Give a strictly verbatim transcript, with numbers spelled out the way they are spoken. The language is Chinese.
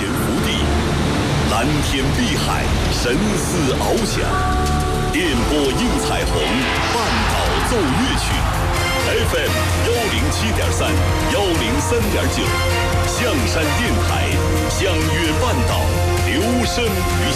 悬浮地，蓝天碧海，神思翱翔。电波映彩虹，半岛奏乐曲。F M 幺零七点三，幺零三点九，象山电台，相约半岛，留声于